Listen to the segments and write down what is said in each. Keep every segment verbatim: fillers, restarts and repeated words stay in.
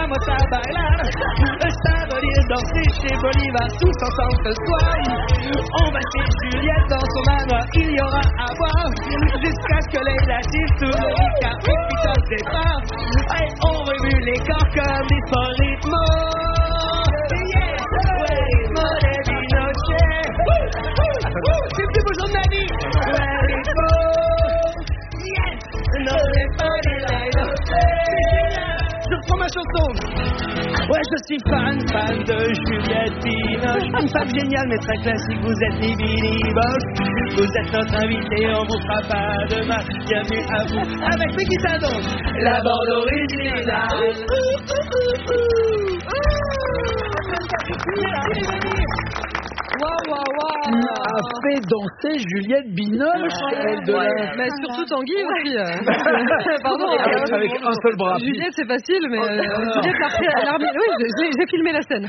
vamos a bailar. Ça veut dire danser chez Bolivar tous ensemble ce soir. On va chez Juliette dans son manoir, il y aura à boire jusqu'à ce que les lâchis sous le Ricard et puis au départ. Et on remue les corps comme des forts rythmos. Yeah, ouais, ritmo de Pinochet. C'est le plus beau jour de ma vie. Ouais, ritmo. Yes, non, c'est pas des lives. Je reprends ma chanson. Ouais, je suis fan, fan de Juliette Binoche. Une femme géniale mais très classique. Vous êtes ni Billy Bosch. Vous êtes notre invité, on vous fera pas de mal. Bienvenue à vous. Avec Pekita donc. La bande originale. Waouh, waouh, waouh. A fait danser Juliette Binoche. Elle de Ouais, la... mais surtout Tanguy aussi. Pardon. Avec, avec un seul bras. Juliette, c'est facile, mais euh, Juliette l'a fait à l'armée. Oui, j'ai, j'ai filmé la scène.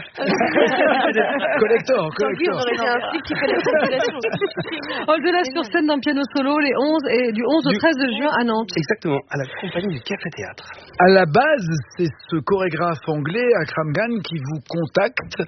Collector, Tanguy, on collector. aurait été un flic qui fait la circulation. On le laisse sur scène d'un piano solo les onze et du onze au Du- treize juin à Nantes. Exactement, à la compagnie du Café Théâtre. À la base, c'est ce chorégraphe anglais, Akram Khan, qui vous contacte.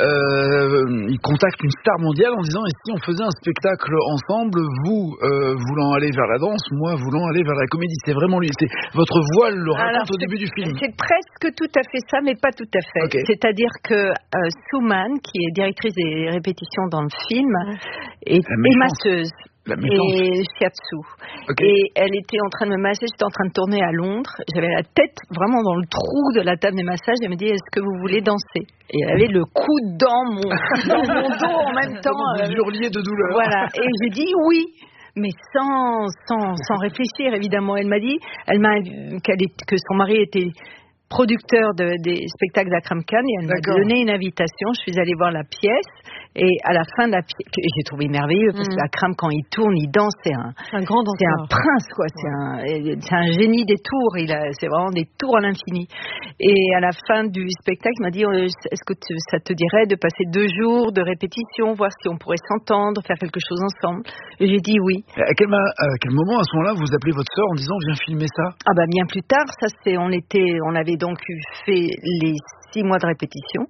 Euh, il contacte une star mondiale en disant, et si on faisait un spectacle ensemble, vous euh, voulant aller vers la danse, moi voulant aller vers la comédie. C'est vraiment lui. C'est votre voix le raconte Alors, au début du film. C'est presque tout à fait ça, mais pas tout à fait. Ok. C'est-à-dire que euh, Souman, qui est directrice des répétitions dans le film, est, La est méchante. masseuse. La méchante. Et shiatsu. Ok. Et elle était en train de me masser, j'étais en train de tourner à Londres. J'avais la tête vraiment dans le trou de la table des massages. Elle me dit, est-ce que vous voulez danser? Et elle avait le coude dans mon, dans mon dos en même temps. Vous euh, hurliez de douleur. Voilà. Et j'ai dit oui. Mais sans, sans, sans réfléchir, évidemment. Elle m'a dit elle m'a, qu'elle est, que son mari était producteur de, des spectacles d'Akram Khan et elle m'a D'accord. donné une invitation. Je suis allée voir la pièce et à la fin de la pièce, j'ai trouvé merveilleux parce Mm. que Akram, quand il tourne, il danse, c'est un, C'est un grand c'est un danseur. prince, quoi. C'est un, c'est un génie des tours. Il a, c'est vraiment des tours à l'infini. Et à la fin du spectacle, il m'a dit, euh, est-ce que tu- ça te dirait de passer deux jours de répétition, voir si on pourrait s'entendre, faire quelque chose ensemble? Et j'ai dit oui. À quel, ma- à quel moment, à ce moment-là, vous appelez votre sœur en disant, viens filmer ça? Ah bah bien plus tard, ça c'est, on était, on avait donc eu fait les six mois de répétition.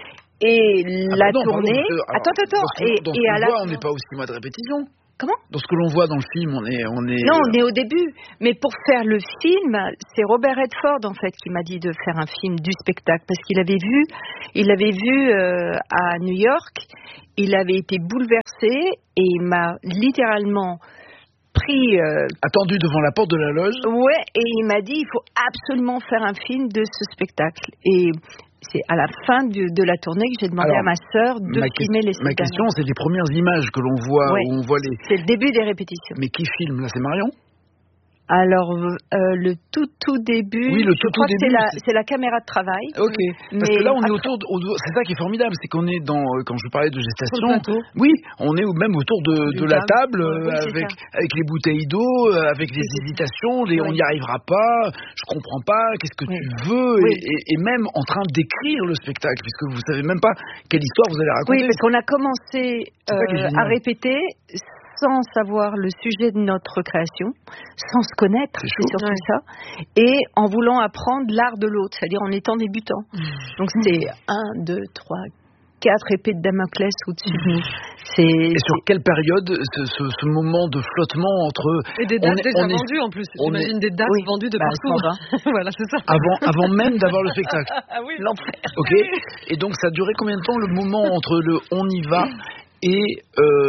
Et Ah, la pardon, pardon, tournée. parce que, alors, attends, attends, Dans ce, et, dans ce et qu'on à la. voit, on n'est pas au six mois de répétition. Comment? Dans ce que l'on voit dans le film, on est... On est Non, euh, on est au début. Mais pour faire le film, c'est Robert Redford en fait qui m'a dit de faire un film du spectacle parce qu'il avait vu, il l'avait vu euh, à New York. Il avait été bouleversé et il m'a littéralement pris. Euh, attendu devant la porte de la loge. ouais, et il m'a dit il faut absolument faire un film de ce spectacle. Et c'est à la fin du- de la tournée que j'ai demandé Alors, à ma sœur de ma, filmer les ma spectacles. question, c'est les premières images que l'on voit, Ouais. où on voit les... C'est le début des répétitions. Mais qui filme, là? C'est Marion? Alors, euh, le tout tout début, Oui, le je tout, crois tout que c'est début, la, c'est- c'est la caméra de travail. Ok. Parce Mais que là, on est après- autour... De, au- c'est ça qui est formidable, c'est qu'on est dans... euh, Quand je parlais de gestation... Sur le plateau. Oui, on est au- même autour de, Du de la table. table, euh, Oui, c'est avec, ça. avec les bouteilles d'eau, euh, avec les hésitations, les Oui. on n'y arrivera pas, je comprends pas, qu'est-ce que Oui. tu veux, Oui. et, et- et même en train d'écrire le spectacle, puisque vous savez même pas quelle histoire vous allez Oui, raconter. parce qu'on a commencé C'est ça qui est euh, génial. à répéter sans savoir le sujet de notre création, sans se connaître, C'est c'est chaud. surtout Ouais. ça, et en voulant apprendre l'art de l'autre, c'est-à-dire en étant débutant. Donc c'est un, deux, trois, quatre épées de Damoclès au-dessus de nous. C'est, Et sur quelle période ce, ce- ce moment de flottement entre Et des on dates est- déjà on est- vendues en plus. on J'imagine des dates Oui. vendues de Bah, partout. Voilà, c'est ça. avant, avant même d'avoir le spectacle. Ah oui. l'enfer. Ok. Et donc ça a duré combien de temps le moment entre le on y va et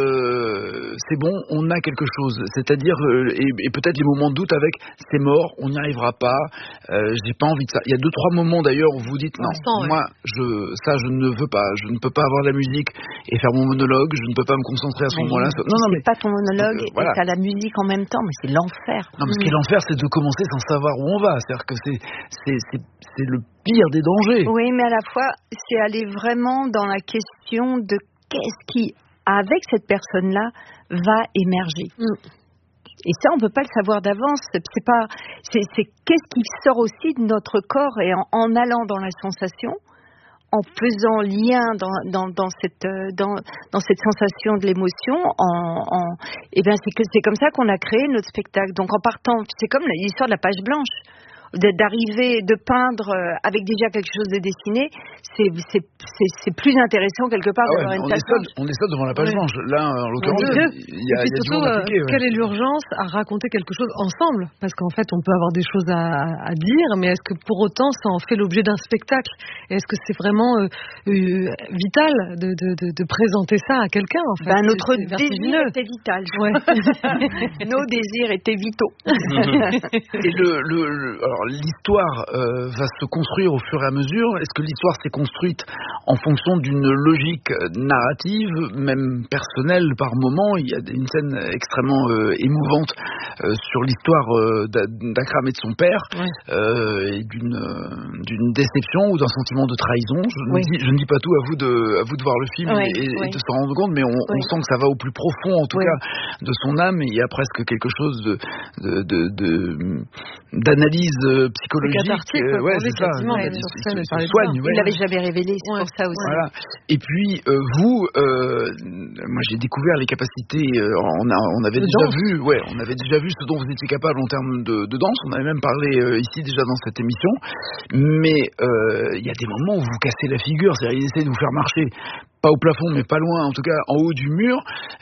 euh, c'est bon, on a quelque chose. C'est-à-dire euh, et, et peut-être les moments de doute avec c'est mort, on n'y arrivera pas. Euh, j'ai pas envie de ça. Il y a deux trois moments d'ailleurs où vous dites non, Instant, ouais. moi je ça je ne veux pas, je ne peux pas avoir la musique et faire mon monologue, je ne peux pas me concentrer à ce moment-là. Non non mais c'est pas ton monologue, Donc, euh, voilà. et t'as la musique en même temps, mais c'est l'enfer. non, mais ce qui est l'enfer, c'est de commencer sans savoir où on va. C'est-à-dire que c'est, c'est, c'est, c'est le pire des dangers. Oui, mais à la fois, c'est aller vraiment dans la question de qu'est-ce qui, avec cette personne-là, va émerger. Mm. Et ça, on peut pas le savoir d'avance. C'est c'est pas, c'est, c'est qu'est-ce qui sort aussi de notre corps et en, en allant dans la sensation, en faisant lien dans, dans, dans cette, euh, dans, dans cette sensation de l'émotion, en, en, et ben c'est que c'est comme ça qu'on a créé notre spectacle. Donc en partant, c'est comme l'histoire de la page blanche. d'arriver, de peindre avec déjà quelque chose de dessiné, c'est, c'est, c'est, c'est plus intéressant quelque part ah ouais, d'avoir une on page est seul, blanche. On est seul devant la page blanche. Ouais. Là, en l'occurrence, ouais. il y a, il y a surtout, du monde impliqué. Ouais. Quelle est l'urgence à raconter quelque chose ensemble? Parce qu'en fait, on peut avoir des choses à, à dire, mais est-ce que pour autant, ça en fait l'objet d'un spectacle? Et est-ce que c'est vraiment euh, euh, vital de, de, de, de présenter ça à quelqu'un, en fait? Ben, notre c'est, c'est désir était vital. Ouais. Nos désirs étaient vitaux. Et le, le, le, alors, l'histoire euh, va se construire au fur et à mesure. Est-ce que l'histoire s'est construite en fonction d'une logique narrative, même personnelle par moment? Il y a une scène extrêmement euh, émouvante euh, sur l'histoire euh, d'Akram et de son père, ouais. euh, et d'une, euh, d'une déception ou d'un sentiment de trahison. Je, oui. ne dis, je ne dis pas tout, à vous de, à vous de voir le film ouais, et, ouais. et de s'en rendre compte, mais on, oui. on sent que ça va au plus profond, en tout oui. cas, de son âme. Et il y a presque quelque chose de, de, de, de d'analyse psychologique. Euh, ouais, c'est ça. Ouais, il, il, il, il soigne. Ouais. Il l'avait jamais révélé, c'est ouais. pour ça aussi. Voilà. Et puis euh, vous, euh, moi j'ai découvert les capacités. Euh, on, a, on avait de déjà danse. vu, ouais, on avait déjà vu ce dont vous étiez capable en termes de, de danse. On avait même parlé euh, ici déjà dans cette émission. Mais il euh, y a des moments où vous cassez la figure, c'est-à-dire il essaie de vous faire marcher. Pas au plafond, mais pas loin, en tout cas en haut du mur,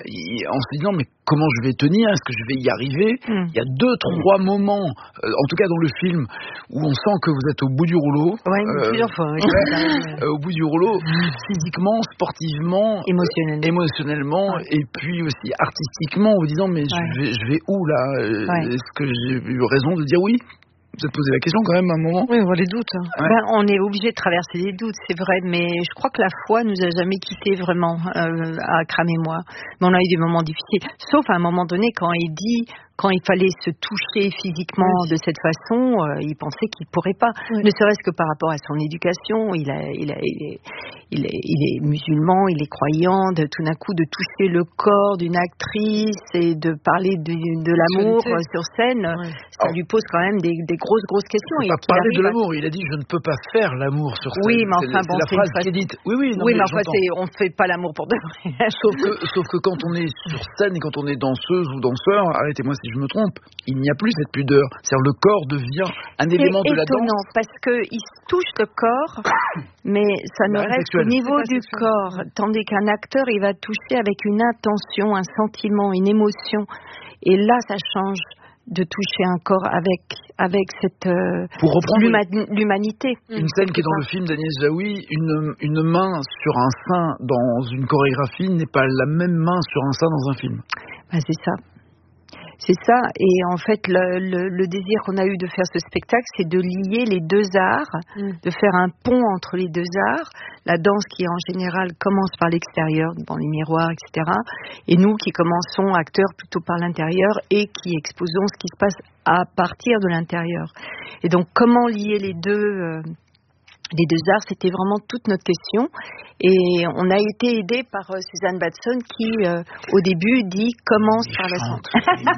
en se disant mais comment je vais tenir, est-ce que je vais y arriver? Il mm. y a deux, trois mm. moments, euh, en tout cas dans le film, où on sent que vous êtes au bout du rouleau. Oui, euh, plusieurs fois. Oui. euh, au bout du rouleau, physiquement, sportivement, émotionnellement, euh, émotionnellement ouais. et puis aussi artistiquement, en vous disant mais ouais. je, vais, je vais où là? ouais. Est-ce que j'ai eu raison de dire oui? Vous êtes posé la question quand même à un moment? Oui, on voit les doutes. Ouais. Ben, on est obligé de traverser les doutes, c'est vrai, mais je crois que la foi nous a jamais quittés vraiment, euh, à Akram et moi. Mais on a eu des moments difficiles, sauf à un moment donné quand il dit, quand il fallait se toucher physiquement oui. de cette façon, euh, il pensait qu'il pourrait pas, oui. ne serait-ce que par rapport à son éducation. Il a, il a, il est, il est, il est musulman, il est croyant, de tout d'un coup de toucher le corps d'une actrice et de parler de, de l'amour sur scène, oui. ça oh. lui pose quand même des, des grosses grosses questions. Il n'a pas parlé de l'amour, à... il a dit je ne peux pas faire l'amour sur scène. Oui, mais enfin c'est, bon, c'est la phrase qui est dite. Oui, oui, non, oui, mais, mais enfin, c'est, on ne fait pas l'amour pour de vrai. Sauf que, sauf que quand on est sur scène et quand on est danseuse ou danseur, arrêtez-moi si je me trompe, il n'y a plus cette pudeur. C'est-à-dire le corps devient un c'est élément de la danse. C'est étonnant parce qu'il touche le corps, mais ça ne reste qu'au niveau du sexuel. corps. Tandis qu'un acteur, il va toucher avec une intention, un sentiment, une émotion. Et là, ça change de toucher un corps avec avec cette euh, pour reprendre l'huma- l'humanité. Une scène qui est dans le film d'Agnès Jaoui, une une main sur un sein dans une chorégraphie n'est pas la même main sur un sein dans un film. Ben, c'est ça. C'est ça, et en fait, le, le, le désir qu'on a eu de faire ce spectacle, c'est de lier les deux arts, mmh. de faire un pont entre les deux arts. La danse qui, en général, commence par l'extérieur, dans les miroirs, et cetera. Et nous qui commençons, acteurs, plutôt par l'intérieur et qui exposons ce qui se passe à partir de l'intérieur. Et donc, comment lier les deux euh, les deux arts, c'était vraiment toute notre question. Et on a été aidé par euh, Suzanne Batson qui, euh, au début, dit commence par la chante.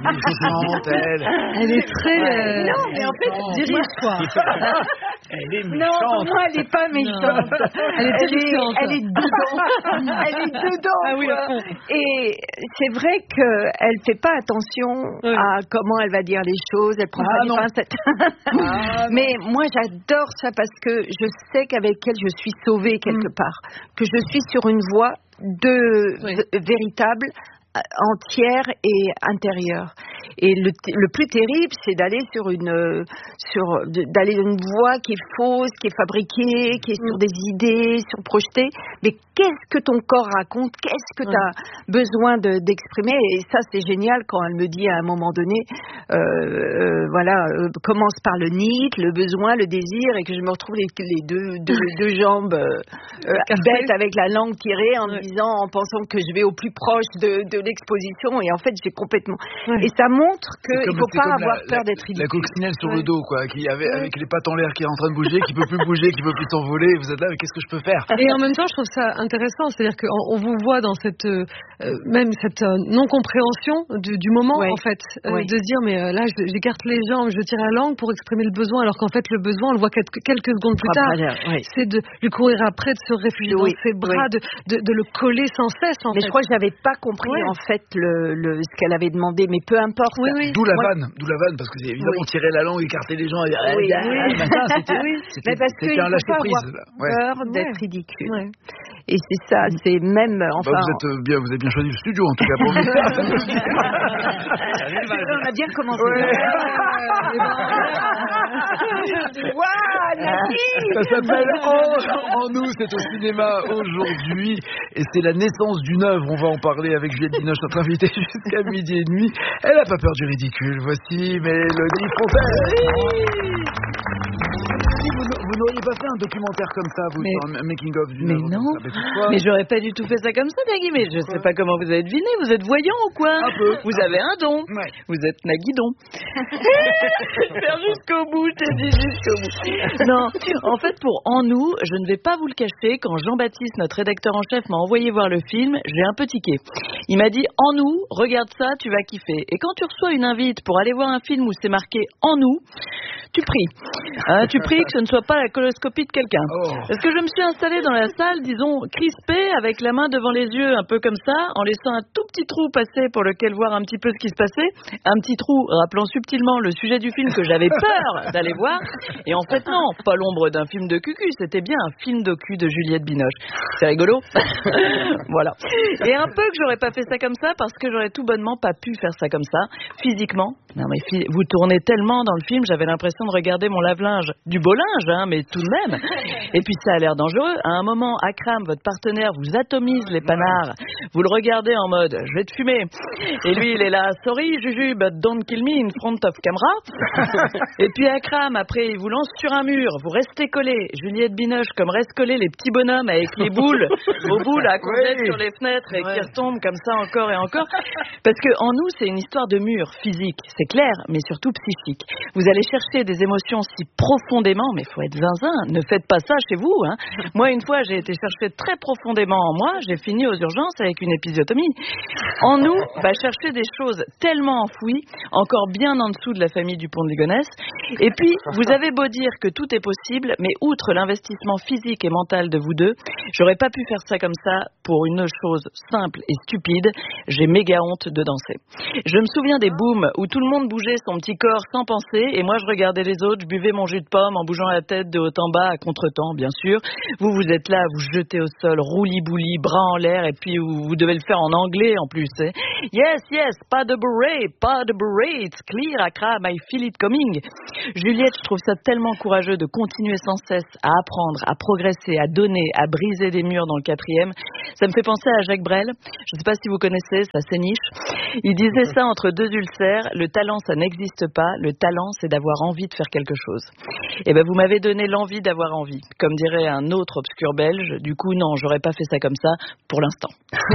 Elle. elle est très. Euh, non, mais en fait, dirige-toi. Elle est méchante. Non, pour moi, elle n'est pas méchante. Elle est terrifiante. Elle est, elle est dedans. Elle est dedans. Ah oui, quoi. Et c'est vrai qu'elle ne fait pas attention oui. à comment elle va dire les choses. Elle prend ah, pas les pincettes. Ah, mais moi, j'adore ça parce que je sais qu'avec elle, je suis sauvée quelque mm. part. Que je suis sur une voie de oui. v- véritable, entière et intérieure. Et le, t- le plus terrible, c'est d'aller sur une, euh, sur, de, d'aller dans une voie qui est fausse, qui est fabriquée, qui est sur des idées, sur projetée. Mais qu'est-ce que ton corps raconte? Qu'est-ce que ouais. tu as besoin de, d'exprimer? Et ça, c'est génial quand elle me dit à un moment donné, euh, euh, voilà, euh, commence par le need, le besoin, le désir, et que je me retrouve les, les deux, deux, deux jambes euh, euh, bêtes avec la langue tirée en ouais. me disant, en pensant que je vais au plus proche de, de l'exposition. Et en fait, j'ai complètement... Ouais. Et ça montre qu'il ne faut pas avoir la, peur d'être ridicule. La coccinelle sur ouais. le dos, quoi, qui avait, ouais. avec les pattes en l'air, qui est en train de bouger, qui ne peut plus bouger, qui ne peut plus s'envoler. Vous êtes là, mais qu'est-ce que je peux faire? Et en même temps, je trouve ça intéressant. C'est-à-dire qu'on on vous voit dans cette, euh, même cette euh, non-compréhension du, du moment, ouais. en fait, euh, ouais. de se dire, mais euh, là, je, j'écarte les jambes, je tire la langue pour exprimer le besoin, alors qu'en fait, le besoin, on le voit quelques, quelques secondes plus tard. Ouais. C'est de lui courir après, de se réfugier oui. dans ses bras, oui. de, de, de le coller sans cesse, en mais fait. je crois que je n'avais pas compris, ouais. en fait le, le, ce qu'elle avait demandé, mais peu importe. Oui, oui. D'où la Moi, vanne, d'où la vanne, parce que évidemment oui. tirer la langue, écarter les gens, et dire, Oui, ah, oui. machin, c'était, oui. c'était, Mais parce c'était qu'il un ne lâcher faut pas prise. avoir Ouais. peur d'être Ouais. ridicule. Ouais. Et c'est ça, c'est même, enfin... Bah, vous êtes euh, bien, vous avez bien choisi le studio en tout cas pour vous. on a bien commencé. Ouais. Waouh, Nadine. Ça s'appelle En, en nous, c'est au cinéma aujourd'hui et c'est la naissance d'une œuvre. On va en parler avec Juliette Binoche, notre invitée jusqu'à midi et demi. Elle a pas peur du ridicule. Voici Mélodie Fontaine. Vous, vous n'auriez pas fait un documentaire comme ça, vous, mais, sur un making-of d'une mais œuvre non, comme ça, mais, mais j'aurais pas du tout fait ça comme ça, Nagui, mais je sais pas comment vous avez deviné, vous êtes voyant ou quoi? Un peu. Vous un avez peu. un don, Ouais. vous êtes Naguidon. Faire jusqu'au bout, je t'ai dit jusqu'au bout. Non, en fait, pour En nous, je ne vais pas vous le cacher, quand Jean-Baptiste, notre rédacteur en chef, m'a envoyé voir le film, j'ai un peu tiqué. Il m'a dit, En nous, regarde ça, tu vas kiffer. Et quand tu reçois une invite pour aller voir un film où c'est marqué En nous, tu pries. Hein, tu pries que ce ne soit pas la coloscopie de quelqu'un. Oh. Parce que je me suis installée dans la salle, disons, crispée, avec la main devant les yeux, un peu comme ça, en laissant un tout petit trou passer pour lequel voir un petit peu ce qui se passait. Un petit trou rappelant subtilement le sujet du film que j'avais peur d'aller voir. Et en fait, non, pas l'ombre d'un film de cucu, c'était bien un film docu de Juliette Binoche. C'est rigolo. Voilà. Et un peu que j'aurais pas fait ça comme ça, parce que j'aurais tout bonnement pas pu faire ça comme ça, physiquement. Non mais vous tournez tellement dans le film, j'avais l'impression de regarder mon lave-linge, du beau linge, hein, mais tout de même. Et puis ça a l'air dangereux. À un moment, Akram, votre partenaire, vous atomise les panards. Vous le regardez en mode, je vais te fumer. Et lui, il est là, sorry Juju, but don't kill me in front of camera. Et puis Akram, après, il vous lance sur un mur. Vous restez collé. Juliette Binoche, comme reste collé les petits bonhommes avec les boules au bout, là, qu'on jette sur les fenêtres et qui retombent comme ça encore et encore. Parce que en nous, c'est une histoire de mur physique, c'est clair, mais surtout psychique. Vous allez chercher des émotions si profondément, mais faut être zinzin, ne faites pas ça chez vous, hein. Moi, une fois, j'ai été chercher très profondément en moi, j'ai fini aux urgences avec une épisiotomie. En nous, va chercher des choses tellement enfouies, encore bien en dessous de la famille du Pont de Ligonnès. Et puis, vous avez beau dire que tout est possible, mais outre l'investissement physique et mental de vous deux, j'aurais pas pu faire ça comme ça pour une chose simple et stupide. J'ai méga honte de danser. Je me souviens des booms où tout le monde bougeait son petit corps sans penser, et moi je regardais les autres, je buvais mon jus de pomme en bougeant la tête de haut en bas à contre-temps, bien sûr. Vous, vous êtes là, vous jetez au sol, rouli-bouli, bras en l'air, et puis vous, vous devez le faire en anglais en plus. Hein. Yes, yes, pas de beret, pas de beret, it's clear, Akram, I feel it coming. Juliette, je trouve ça tellement courageux de continuer sans cesse à apprendre, à progresser, à donner, à briser des murs dans le quatrième. Ça me fait penser à Jacques Brel. Je ne sais pas si vous connaissez, ça s'éniche. Il disait ça entre deux ulcères. Le talent, ça n'existe pas. Le talent, c'est d'avoir envie de faire quelque chose. Et ben, vous m'avez donné l'envie d'avoir envie. Comme dirait un autre obscur belge. Du coup, non, j'aurais pas fait ça comme ça pour l'instant.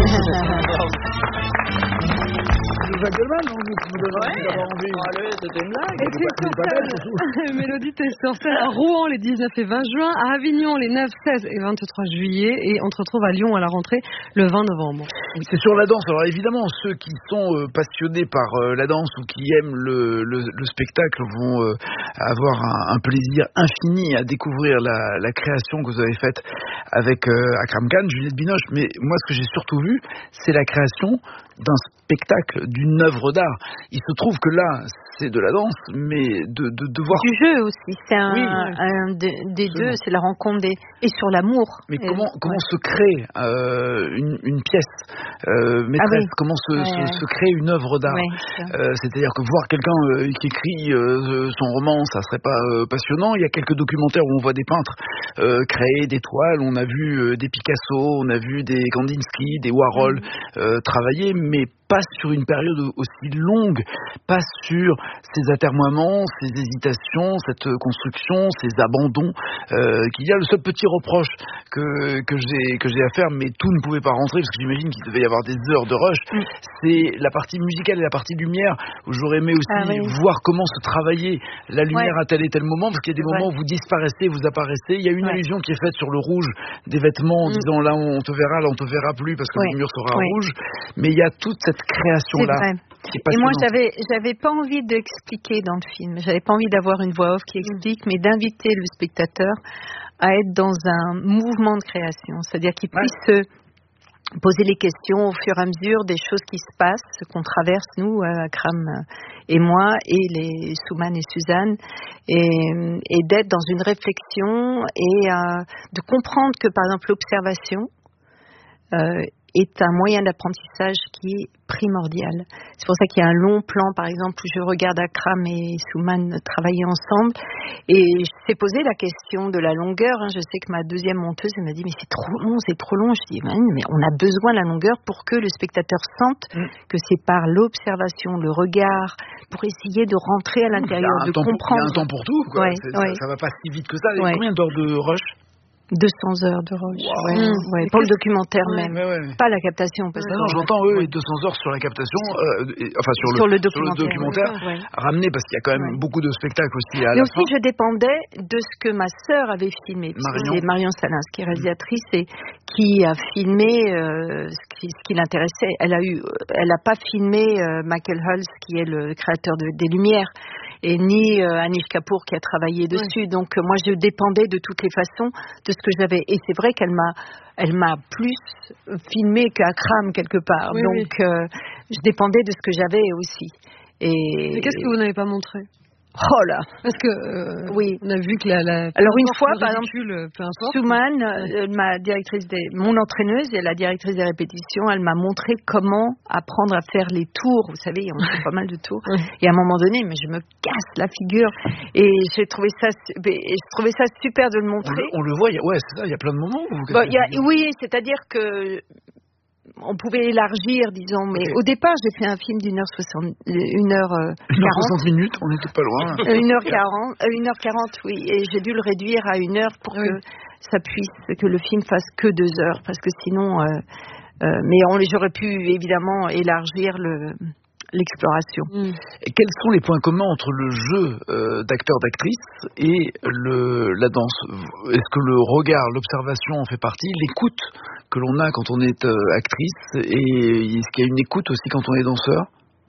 Jacques Goldman, non, vous, vous donnez envie d'avoir envie. Allez, c'était une blague. Et puis sur scène, Mélodie, t'es sur scène à Rouen les dix-neuf et vingt juin, à Avignon les neuf, seize et vingt-trois juillet, et on te retrouve à Lyon à la rentrée le vingt novembre. C'est sur la danse. Alors évidemment, ceux qui sont euh, passionnés par euh, la danse ou qui aiment le, le, le spectacle vont euh, avoir un, un plaisir infini à découvrir la, la création que vous avez faite avec euh, Akram Khan, Juliette Binoche. Mais moi, ce que j'ai surtout vu, c'est la création d'un spectacle, d'une œuvre d'art. Il se trouve que là, c'est de la danse, mais de, de, de voir... Du jeu aussi, c'est un, oui, un de, des deux, c'est la rencontre des... et sur l'amour. Mais et comment, ouais. comment se crée euh, une, une pièce euh, maîtresse, ah oui. comment se, ouais. se, se crée une œuvre d'art, ouais, euh, c'est-à-dire que voir quelqu'un euh, qui écrit euh, son roman, ça serait pas euh, passionnant. Il y a quelques documentaires où on voit des peintres euh, créer des toiles, on a vu euh, des Picasso, on a vu des Kandinsky, des Warhol mmh. euh, travailler, mais pas sur une période aussi longue, pas sur ces atermoiements, ces hésitations, cette construction, ces abandons euh, qu'il y a. Le seul petit reproche que, que j'ai que j'ai à faire, mais tout ne pouvait pas rentrer, parce que j'imagine qu'il devait y avoir des heures de rush, mm. c'est la partie musicale et la partie lumière, où j'aurais aimé aussi ah, oui. voir comment se travailler la lumière ouais. à tel et tel moment, parce qu'il y a des moments ouais. où vous disparaissez, vous apparaissez. Il y a une ouais. allusion qui est faite sur le rouge des vêtements, en mm. disant là on te verra, là on te verra plus, parce que ouais. le mur sera ouais. rouge. Mais il y a toute cette création là. Et moi, j'avais, j'avais pas envie d'expliquer dans le film. J'avais pas envie d'avoir une voix off qui explique, mais d'inviter le spectateur à être dans un mouvement de création, c'est-à-dire qu'il puisse ouais. se poser les questions au fur et à mesure des choses qui se passent, qu'on traverse, nous, Akram et moi, et les Souman et Suzanne, et, et d'être dans une réflexion et euh, de comprendre que, par exemple, l'observation euh, est un moyen d'apprentissage qui est primordial. C'est pour ça qu'il y a un long plan, par exemple, où je regarde Akram et Souman travailler ensemble, et je t'ai posé la question de la longueur. Hein. Je sais que ma deuxième monteuse, elle m'a dit, mais c'est trop long, c'est trop long. Je dis, mais on a besoin de la longueur pour que le spectateur sente mm. que c'est par l'observation, le regard, pour essayer de rentrer à l'intérieur, de comprendre. Il y a un temps pour tout, quoi. Ouais, ouais. Ça, ça va pas si vite que ça. Ouais. Combien d'heures de rush? deux cents heures de rush, wow. ouais, mmh. ouais, pour le documentaire ouais. même, ouais, ouais. pas la captation. Parce ouais. que non, j'entends eux, ouais. deux cents heures sur la captation, euh, et, enfin sur, sur, le, le documentaire, sur le documentaire ouais. ramené, parce qu'il y a quand même ouais. beaucoup de spectacles aussi à Mais la aussi, fin. je dépendais de ce que ma sœur avait filmé. Marion. C'est Marion Salins, qui est réalisatrice et qui a filmé euh, ce qui, ce qui l'intéressait. Elle a eu, elle a pas filmé euh, Michael Hulse, qui est le créateur de, des Lumières, et ni euh, Anish Kapoor qui a travaillé dessus. Oui. Donc euh, moi je dépendais de toutes les façons de ce que j'avais. Et c'est vrai qu'elle m'a, elle m'a plus filmé qu'Akram quelque part. Oui, Donc oui. Euh, je dépendais de ce que j'avais aussi. Et, Mais qu'est-ce que vous n'avez pas montré? Oh là. Parce que euh, oui. on a vu que la, la alors une fois par ridicule, exemple Souman, euh, ma directrice des, mon entraîneuse et la directrice des répétitions, elle m'a montré comment apprendre à faire les tours. Vous savez, on fait pas mal de tours. Et à un moment donné, mais je me casse la figure. Et j'ai trouvé ça, et je trouvais ça super de le montrer. On le, on le voit, ouais, c'est ça. Il y a plein de moments où vous bon, y a, oui, c'est-à-dire que on pouvait élargir, disons, mais okay. Au départ, j'ai fait un film d'une heure soixante, une heure quarante. soixante minutes, on n'était pas loin. Une heure quarante, une heure quarante, oui, et j'ai dû le réduire à une heure pour oui. que ça puisse, que le film fasse que deux heures, parce que sinon, euh, euh, mais on, j'aurais pu évidemment élargir le. L'exploration. Mmh. Et quels sont les points communs entre le jeu euh, d'acteur, d'actrice et le, la danse? Est-ce que le regard, l'observation en fait partie, l'écoute que l'on a quand on est euh, actrice, et est-ce qu'il y a une écoute aussi quand on est danseur?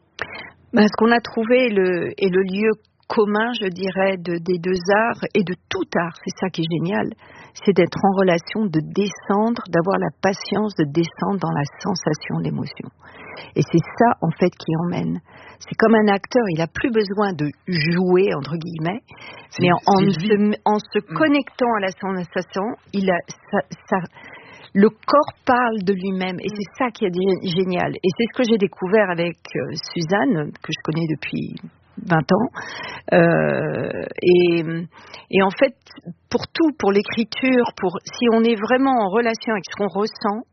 Ben, ce qu'on a trouvé le, est le lieu commun, je dirais, de, des deux arts et de tout art, c'est ça qui est génial, c'est d'être en relation, de descendre, d'avoir la patience de descendre dans la sensation, l'émotion. Et c'est ça, en fait, qui emmène. C'est comme un acteur, il n'a plus besoin de jouer, entre guillemets, c'est, mais en, en, se, en se mmh. connectant à la sensation, il a, ça, ça, le corps parle de lui-même. Et c'est ça qui est génial. Et c'est ce que j'ai découvert avec euh, Suzanne, que je connais depuis vingt ans. Euh, et, et en fait, pour tout, pour l'écriture, pour, si on est vraiment en relation avec ce qu'on ressent,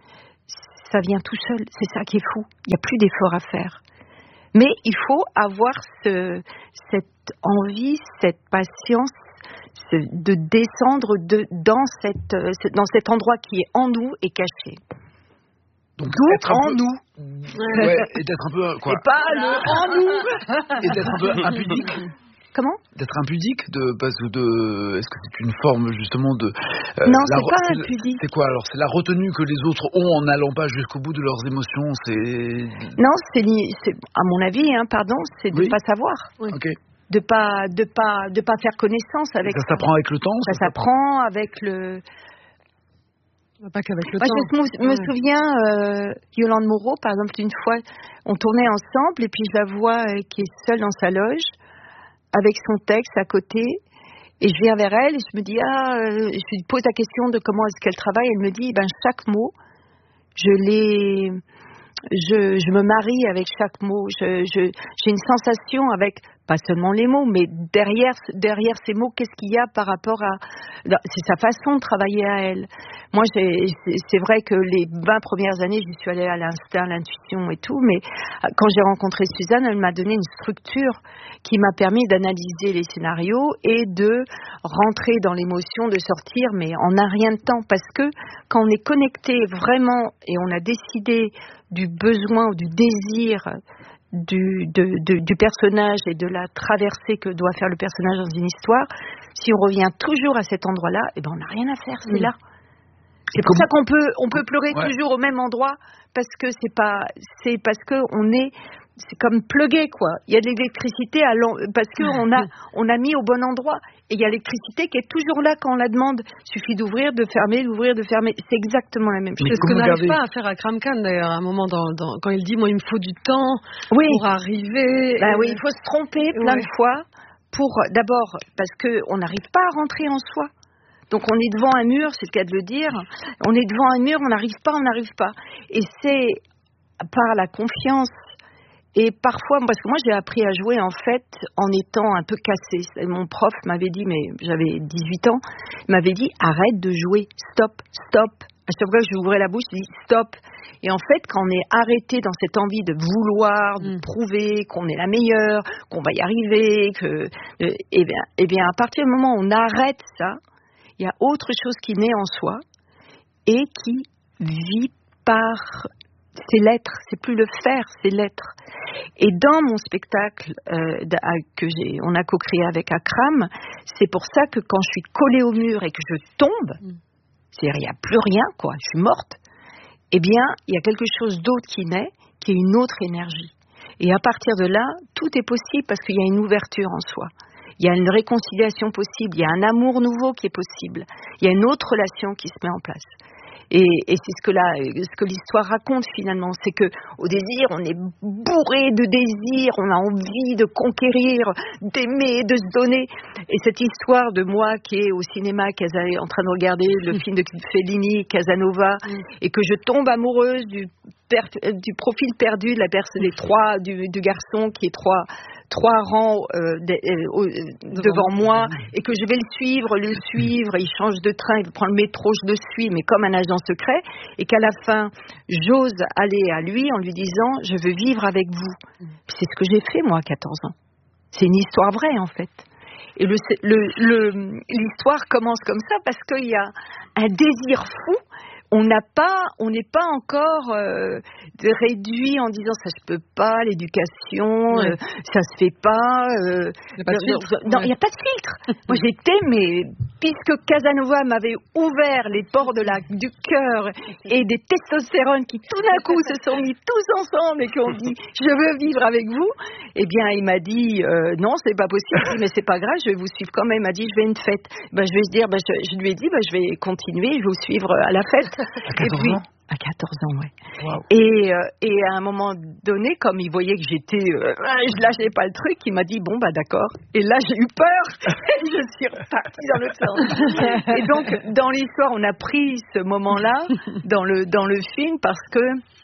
ça vient tout seul, c'est ça qui est fou. Il n'y a plus d'effort à faire. Mais il faut avoir ce, cette envie, cette patience ce, de descendre de, dans, cette, dans cet endroit qui est en nous et caché. Donc, D'où être en peu, nous. Ouais, et d'être un peu quoi. Et pas le en nous. Et d'être un peu impudique. Comment? D'être impudique, de, parce que de, est-ce que c'est une forme justement de... Euh, non, c'est pas c'est, impudique. C'est quoi alors? C'est la retenue que les autres ont en n'allant pas jusqu'au bout de leurs émotions, c'est... Non, c'est, c'est à mon avis, hein, pardon, c'est de ne oui. pas savoir. Oui. Ok. De pas, de pas, de pas faire connaissance avec... Ça s'apprend avec le temps? Ça, ça s'apprend avec le... Pas qu'avec le Moi, temps. je me, me ouais. souviens, euh, Yolande Moreau, par exemple, une fois, on tournait ensemble et puis je la vois euh, qui est seule dans sa loge, avec son texte à côté, et je viens vers elle et je me dis, ah, euh, je lui pose la question de comment est-ce qu'elle travaille, elle me dit, ben, chaque mot, je l'ai, je, je me marie avec chaque mot, je, je, j'ai une sensation avec, pas seulement les mots, mais derrière, derrière ces mots, qu'est-ce qu'il y a par rapport à... C'est sa façon de travailler à elle. Moi, j'ai, c'est vrai que les vingt premières années, j'y suis allée à l'instinct, à l'intuition et tout, mais quand j'ai rencontré Suzanne, elle m'a donné une structure qui m'a permis d'analyser les scénarios et de rentrer dans l'émotion, de sortir, mais en un rien de temps. Parce que quand on est connecté vraiment et on a décidé du besoin ou du désir... Du, de, de, du personnage et de la traversée que doit faire le personnage dans une histoire, si on revient toujours à cet endroit-là, eh ben on n'a rien à faire, c'est mmh. là. C'est pour Comment... ça qu'on peut, on peut pleurer ouais. toujours au même endroit, parce que c'est pas, c'est parce que on est c'est comme plugué, quoi. Il y a de l'électricité à parce qu'on a, on a mis au bon endroit. Et il y a l'électricité qui est toujours là quand on la demande. Il suffit d'ouvrir, de fermer, d'ouvrir, de fermer. C'est exactement la même chose. C'est ce que n'arrive pas à faire Akram Khan, d'ailleurs, à un moment, dans, dans, quand il dit, moi, il me faut du temps oui. pour arriver. Ben oui, il faut se tromper plein ouais. de fois. Pour, d'abord, parce qu'on n'arrive pas à rentrer en soi. Donc on est devant un mur, c'est le cas de le dire. On est devant un mur, on n'arrive pas, on n'arrive pas. Et c'est par la confiance. Et parfois, parce que moi j'ai appris à jouer en fait en étant un peu cassée. Mon prof m'avait dit, mais j'avais dix-huit ans, m'avait dit arrête de jouer, stop, stop. À chaque fois que j'ouvrais la bouche, je dis stop. Et en fait, quand on est arrêté dans cette envie de vouloir, de mmh. prouver qu'on est la meilleure, qu'on va y arriver, que, euh, eh bien, eh bien, à partir du moment où on arrête ça, il y a autre chose qui naît en soi et qui vit par c'est l'être, c'est plus le faire, c'est l'être. Et dans mon spectacle euh, que j'ai, on a co-créé avec Akram, c'est pour ça que quand je suis collée au mur et que je tombe, mmh. c'est-à-dire il n'y a plus rien, quoi, je suis morte, eh bien, il y a quelque chose d'autre qui naît, qui est une autre énergie. Et à partir de là, tout est possible parce qu'il y a une ouverture en soi. Il y a une réconciliation possible, il y a un amour nouveau qui est possible, il y a une autre relation qui se met en place. Et, et c'est ce que, la, ce que l'histoire raconte finalement, c'est que au désir, on est bourré de désir, on a envie de conquérir, d'aimer, de se donner. Et cette histoire de moi qui est au cinéma, en train de regarder le film de Fellini, Casanova, et que je tombe amoureuse du, per, du profil perdu de la personne des trois, du, du garçon qui est trois. trois rangs euh, de, euh, euh, devant moi et que je vais le suivre, le suivre, il change de train, il prend le métro, je le suis, mais comme un agent secret, et qu'à la fin, j'ose aller à lui en lui disant « je veux vivre avec vous ». C'est ce que j'ai fait, moi, à quatorze ans. C'est une histoire vraie, en fait. Et le, le, le, l'histoire commence comme ça parce qu'il y a un désir fou. On n'a pas, on n'est pas encore euh, réduit en disant ça je peux pas, l'éducation, ouais. euh, ça se fait pas. Euh, il n'y a pas de filtre. Non, il n'y a pas de filtre. Moi j'étais, mais puisque Casanova m'avait ouvert les ports de la, du cœur et des testostérones qui tout d'un coup se sont mis tous ensemble et qui ont dit je veux vivre avec vous, eh bien il m'a dit euh, non c'est pas possible. Je dis, mais c'est pas grave, je vais vous suivre quand même. Il m'a dit je vais à une fête. Ben, je vais se dire, ben, je, je lui ai dit ben, je vais continuer, je vais vous suivre à la fête. À quatorze ans À quatorze ans, ouais. Wow. Et, euh, et à un moment donné, comme il voyait que j'étais, euh, je lâchais pas le truc, il m'a dit bon bah d'accord. Et là j'ai eu peur et je suis repartie dans l'autre sens. Et donc dans l'histoire, on a pris ce moment-là dans le dans le film parce que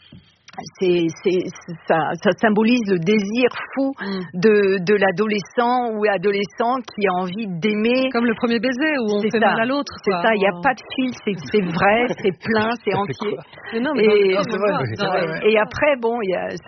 c'est, c'est, ça, ça symbolise le désir fou mm. de, de l'adolescent ou adolescent qui a envie d'aimer. Comme le premier baiser où on c'est fait ça. mal à l'autre. C'est quoi. ça, il n'y a pas de fil, c'est, c'est vrai, c'est plein, c'est entier. Mais non, mais et, non, c'est vrai, c'est vrai, ouais. et après, bon, il y a